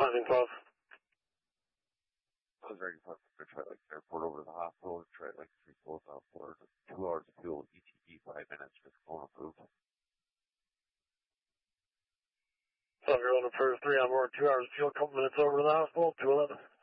Landing 12. I was ready for Detroit Lakes Airport over to the hospital. Detroit Lakes 3 pulls out for 2 hours of fuel, ETD 5 minutes, just phone approved. So if you're looking for 3 on board, 2 hours of fuel, couple minutes over to the hospital, 211.